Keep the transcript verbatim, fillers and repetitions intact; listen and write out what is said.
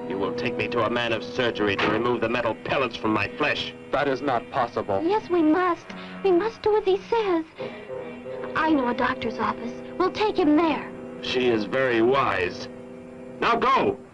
You will take me to a man of surgery to remove the metal pellets from my flesh. That is not possible. Yes, we must. We must do as he says. I know a doctor's office. We'll take him there. She is very wise. Now go!